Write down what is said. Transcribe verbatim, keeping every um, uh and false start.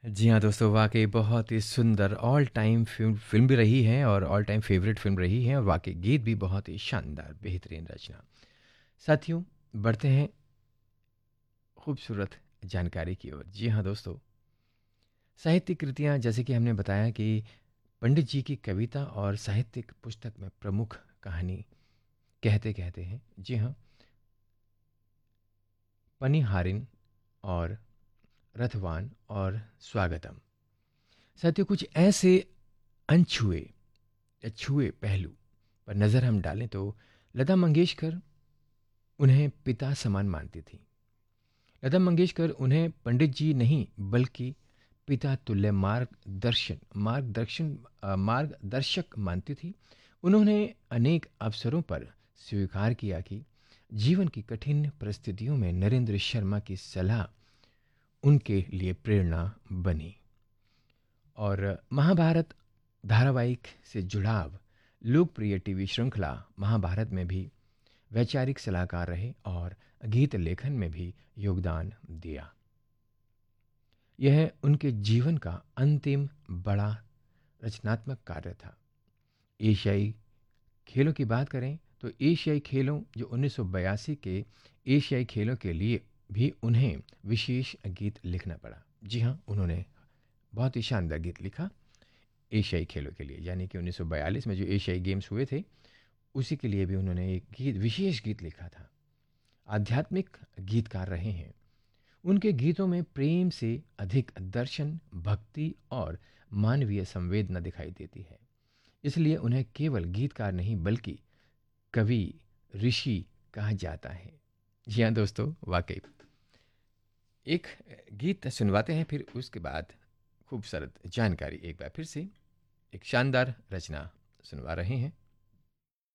जी हाँ दोस्तों, वाक़ई बहुत ही सुंदर ऑल टाइम फ़िल्म फ़िल्म भी रही है और ऑल टाइम फ़ेवरेट फ़िल्म रही है और वाक़ई गीत भी बहुत ही शानदार, बेहतरीन रचना। साथियों, बढ़ते हैं खूबसूरत जानकारी की ओर। जी हाँ दोस्तों, साहित्यिक कृतियाँ जैसे कि हमने बताया कि पंडित जी की कविता और साहित्यिक पुस्तक में प्रमुख कहानी कहते-कहते हैं। जी हाँ, पनिहारिन और रथवान और स्वागतम। साथियों, कुछ ऐसे अनछुए या छुए पहलू पर नज़र हम डालें तो लता मंगेशकर उन्हें पिता समान मानती थी। लता मंगेशकर उन्हें पंडित जी नहीं बल्कि पिता तुल्य मार्गदर्शन मार्गदर्शन अ, मार्गदर्शक मानती थी। उन्होंने अनेक अवसरों पर स्वीकार किया कि जीवन की कठिन परिस्थितियों में नरेंद्र शर्मा की सलाह उनके लिए प्रेरणा बनी। और महाभारत धारावाहिक से जुड़ाव लोकप्रिय टीवी श्रृंखला महाभारत में भी वैचारिक सलाहकार रहे और गीत लेखन में भी योगदान दिया। यह उनके जीवन का अंतिम बड़ा रचनात्मक कार्य था। एशियाई खेलों की बात करें तो एशियाई खेलों जो उन्नीस सौ बयासी के एशियाई खेलों के लिए भी उन्हें विशेष गीत लिखना पड़ा। जी हाँ, उन्होंने बहुत ही शानदार गीत लिखा एशियाई खेलों के लिए, यानी कि उन्नीस सौ बयालीस में जो एशियाई गेम्स हुए थे उसी के लिए भी उन्होंने एक गीत विशेष गीत लिखा था। आध्यात्मिक गीतकार रहे हैं। उनके गीतों में प्रेम से अधिक दर्शन, भक्ति और मानवीय संवेदना दिखाई देती है। इसलिए उन्हें केवल गीतकार नहीं बल्कि कवि, ऋषि कहा जाता है। जी हाँ दोस्तों, वाकई एक गीत सुनवाते हैं, फिर उसके बाद खूबसूरत जानकारी एक बार फिर से एक शानदार रचना सुनवा रहे हैं।